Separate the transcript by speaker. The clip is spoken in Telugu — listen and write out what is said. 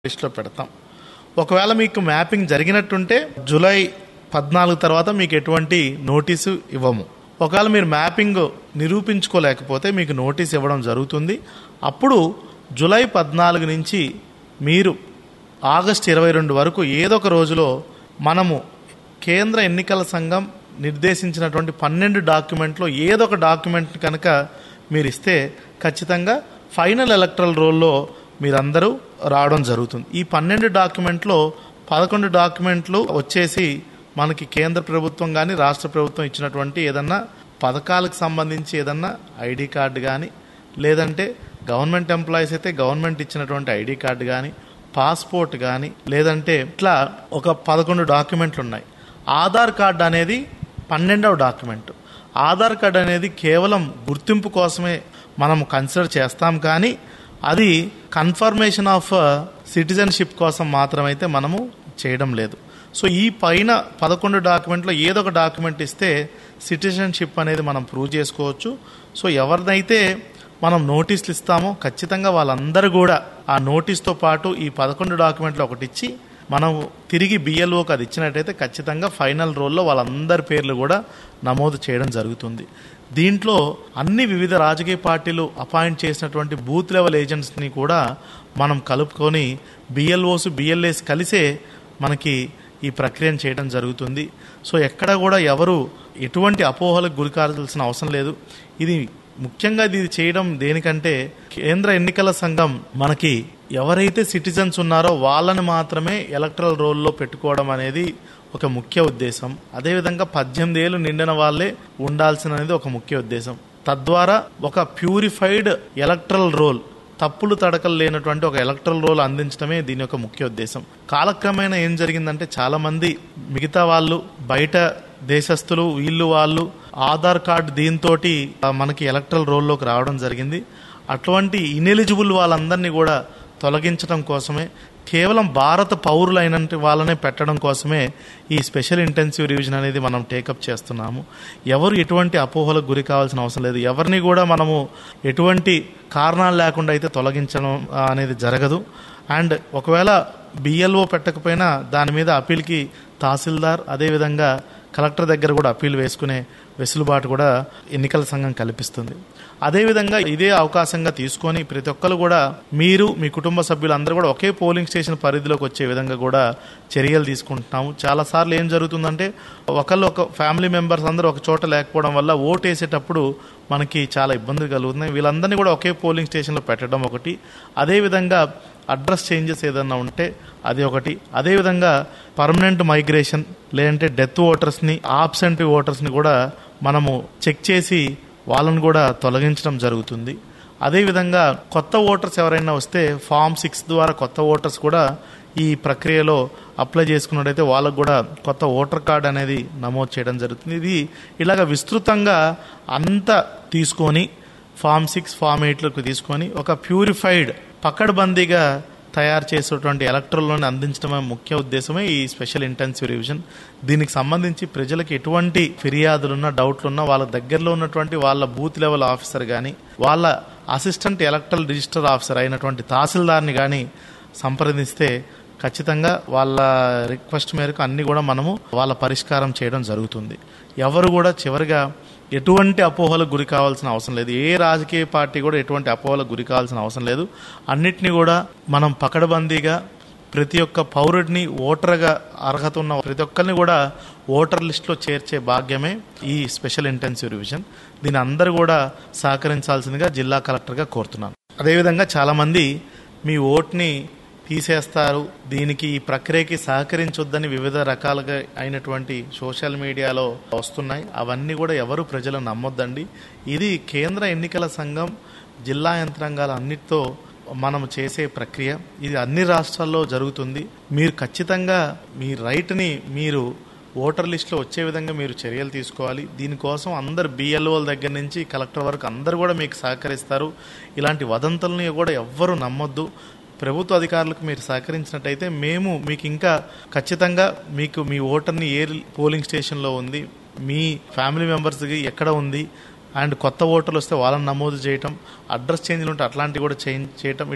Speaker 1: లిస్ట్లో పెడతాం. ఒకవేళ మీకు మ్యాపింగ్ జరిగినట్టుంటే జూలై 14 తర్వాత మీకు ఎటువంటి నోటీసు ఇవ్వము. ఒకవేళ మీరు మ్యాపింగ్ నిరూపించుకోలేకపోతే మీకు నోటీస్ ఇవ్వడం జరుగుతుంది. అప్పుడు జూలై 14 నుంచి మీరు ఆగస్టు 22 వరకు ఏదో ఒక రోజులో మనము కేంద్ర ఎన్నికల సంఘం నిర్దేశించినటువంటి 12 డాక్యుమెంట్లో ఏదో ఒక డాక్యుమెంట్ కనుక మీరు ఇస్తే ఖచ్చితంగా ఫైనల్ ఎలక్టరల్ రోల్లో మీరందరూ రావడం జరుగుతుంది. ఈ 12 డాక్యుమెంట్లో 11 డాక్యుమెంట్లు వచ్చేసి మనకి కేంద్ర ప్రభుత్వం కానీ రాష్ట్ర ప్రభుత్వం ఇచ్చినటువంటి ఏదన్నా పథకాలకు సంబంధించి ఏదన్నా ఐడి కార్డు కానీ, లేదంటే గవర్నమెంట్ ఎంప్లాయీస్ అయితే గవర్నమెంట్ ఇచ్చినటువంటి ఐడి కార్డు కానీ, పాస్పోర్ట్ కానీ, లేదంటే ఇట్లా ఒక 11 డాక్యుమెంట్లు ఉన్నాయి. ఆధార్ కార్డు అనేది 12వ డాక్యుమెంట్. ఆధార్ కార్డు అనేది కేవలం గుర్తింపు కోసమే మనం కన్సిడర్ చేస్తాం, కానీ అది కన్ఫర్మేషన్ ఆఫ్ సిటిజన్షిప్ కోసం మాత్రమైతే మనము చేయడం లేదు. సో ఈ పైన 11 డాక్యుమెంట్లో ఏదో ఒక డాక్యుమెంట్ ఇస్తే సిటిజన్షిప్ అనేది మనం ప్రూవ్ చేసుకోవచ్చు. సో ఎవరినైతే మనం నోటీసులు ఇస్తామో ఖచ్చితంగా వాళ్ళందరూ కూడా ఆ నోటీస్తో పాటు ఈ 11 డాక్యుమెంట్లు ఒకటి ఇచ్చి మనం తిరిగి బిఎల్ఓకి అది ఇచ్చినట్టయితే ఖచ్చితంగా ఫైనల్ రోల్లో వాళ్ళందరి పేర్లు కూడా నమోదు చేయడం జరుగుతుంది. దీంట్లో అన్ని వివిధ రాజకీయ పార్టీలు అపాయింట్ చేసినటువంటి బూత్ లెవెల్ ఏజెంట్స్ని కూడా మనం కలుపుకొని బిఎల్ఓస్ బిఎల్ఏస్ కలిసే మనకి ఈ ప్రక్రియను చేయడం జరుగుతుంది. సో ఎక్కడ కూడా ఎవరు ఎటువంటి అపోహలకు గురి కావాల్సిన అవసరం లేదు. ఇది ముఖ్యంగా ఇది చేయడం దేనికంటే కేంద్ర ఎన్నికల సంఘం మనకి ఎవరైతే సిటిజన్స్ ఉన్నారో వాళ్ళని మాత్రమే ఎలక్టరల్ రోల్లో పెట్టుకోవడం అనేది ఒక ముఖ్య ఉద్దేశం. అదేవిధంగా 18 ఏళ్ళు నిండిన వాళ్ళే ఉండాల్సినది ఒక ముఖ్య ఉద్దేశం. తద్వారా ఒక ప్యూరిఫైడ్ ఎలక్టరల్ రోల్, తప్పులు తడకలు లేనటువంటి ఒక ఎలక్టరల్ రోల్ అందించడమే దీని యొక్క ముఖ్య ఉద్దేశం. కాలక్రమేణా ఏం జరిగిందంటే చాలా మంది మిగతా వాళ్ళు బయట దేశస్తులు వాళ్ళు ఆధార్ కార్డు దీంతో మనకి ఎలక్టరల్ రోల్లోకి రావడం జరిగింది. అటువంటి ఇనెలిజిబుల్ వాళ్ళందరినీ కూడా తొలగించడం కోసమే, కేవలం భారత పౌరులైన వాళ్ళనే పెట్టడం కోసమే ఈ స్పెషల్ ఇంటెన్సివ్ రివిజన్ అనేది మనం టేకప్ చేస్తున్నాము. ఎవరు ఎటువంటి అపోహలకు గురి కావాల్సిన అవసరం లేదు. ఎవరిని కూడా మనము ఎటువంటి కారణాలు లేకుండా అయితే తొలగించడం అనేది జరగదు. అండ్ ఒకవేళ బిఎల్ఓ పెట్టకపోయినా దాని మీద అప్పీల్కి తహసీల్దార్ అదేవిధంగా కలెక్టర్ దగ్గర కూడా అప్పీల్ వేసుకునే వెసులుబాటు కూడా ఎన్నికల సంఘం కల్పిస్తుంది. అదేవిధంగా ఇదే అవకాశంగా తీసుకొని ప్రతి ఒక్కరు కూడా మీరు మీ కుటుంబ సభ్యులందరూ కూడా ఒకే పోలింగ్ స్టేషన్ పరిధిలోకి వచ్చే విధంగా కూడా చర్యలు తీసుకుంటున్నాము. చాలాసార్లు ఏం జరుగుతుందంటే ఒక ఫ్యామిలీ మెంబర్స్ అందరూ ఒక చోట లేకపోవడం వల్ల ఓటు వేసేటప్పుడు మనకి చాలా ఇబ్బందులు కలుగుతున్నాయి. వీళ్ళందరినీ కూడా ఒకే పోలింగ్ స్టేషన్లో పెట్టడం ఒకటి. అదేవిధంగా అడ్రస్ చేంజెస్ ఏదన్నా ఉంటే అది ఒకటి. అదేవిధంగా పర్మనెంట్ మైగ్రేషన్ లేదంటే డెత్ ఓటర్స్ని, ఆబ్సెంట్ ఓటర్స్ని కూడా మనము చెక్ చేసి వాళ్ళని కూడా తొలగించడం జరుగుతుంది. అదేవిధంగా కొత్త ఓటర్స్ ఎవరైనా వస్తే ఫామ్ 6 ద్వారా కొత్త ఓటర్స్ కూడా ఈ ప్రక్రియలో అప్లై చేసుకున్నట్టయితే వాళ్ళకు కూడా కొత్త ఓటర్ కార్డు అనేది నమోదు చేయడం జరుగుతుంది. ఇది ఇలాగ విస్తృతంగా అంతా తీసుకొని ఫామ్ 6 ఫామ్ 8లకు తీసుకొని ఒక ప్యూరిఫైడ్ పకడ్బందీగా తయారు చేసేటువంటి ఎలక్టరల్లోని అందించడమే ముఖ్య ఉద్దేశమే ఈ స్పెషల్ ఇంటెన్సివ్ రివిజన్. దీనికి సంబంధించి ప్రజలకు ఎటువంటి ఫిర్యాదులున్నా డౌట్లున్నా వాళ్ళ దగ్గరలో ఉన్నటువంటి వాళ్ళ బూత్ లెవెల్ ఆఫీసర్ కానీ వాళ్ళ అసిస్టెంట్ ఎలక్టరల్ రిజిస్టర్ ఆఫీసర్ అయినటువంటి తహసీల్దార్ని కానీ సంప్రదిస్తే ఖచ్చితంగా వాళ్ళ రిక్వెస్ట్ మేరకు అన్ని కూడా మనము వాళ్ళ పరిష్కారం చేయడం జరుగుతుంది. ఎవరు కూడా చివరిగా ఎటువంటి అపోహలకు గురి కావాల్సిన అవసరం లేదు. ఏ రాజకీయ పార్టీ కూడా ఎటువంటి అపోహలకు గురి కావాల్సిన అవసరం లేదు. అన్నిటినీ కూడా మనం పకడ్బందీగా ప్రతి ఒక్క పౌరుడిని ఓటర్గా అర్హత ఉన్న ప్రతి ఒక్కరిని కూడా ఓటర్ లిస్టులో చేర్చే భాగ్యమే ఈ స్పెషల్ ఇంటెన్సివ్ రివిజన్. దీని అందరూ కూడా సహకరించాల్సిందిగా జిల్లా కలెక్టర్గా కోరుతున్నాను. అదేవిధంగా చాలామంది మీ ఓట్ని తీసేస్తారు, దీనికి ఈ ప్రక్రియకి సహకరించొద్దని వివిధ రకాలుగా అయినటువంటి సోషల్ మీడియాలో వస్తున్నాయి. అవన్నీ కూడా ఎవరు ప్రజలు నమ్మొద్దండి. ఇది కేంద్ర ఎన్నికల సంఘం జిల్లా యంత్రాంగాల అన్నిటితో మనం చేసే ప్రక్రియ. ఇది అన్ని రాష్ట్రాల్లో జరుగుతుంది. మీరు ఖచ్చితంగా మీ రైట్ని మీరు ఓటర్ లిస్టులో వచ్చే విధంగా మీరు చర్యలు తీసుకోవాలి. దీనికోసం అందరు బిఎల్ఓల దగ్గర నుంచి కలెక్టర్ వరకు అందరు కూడా మీకు సహకరిస్తారు. ఇలాంటి వదంతుల్ని కూడా ఎవ్వరూ నమ్మొద్దు. ప్రభుత్వ అధికారులకు మీరు సహకరించినట్టయితే మేము మీకు ఇంకా ఖచ్చితంగా మీకు మీ ఓటర్ని ఏ పోలింగ్ స్టేషన్లో ఉంది, మీ ఫ్యామిలీ మెంబర్స్కి ఎక్కడ ఉంది, అండ్ కొత్త ఓటర్లు వస్తే వాళ్ళని నమోదు చేయటం, అడ్రస్ చేంజ్లు ఉంటే అట్లాంటివి కూడా చేయటం,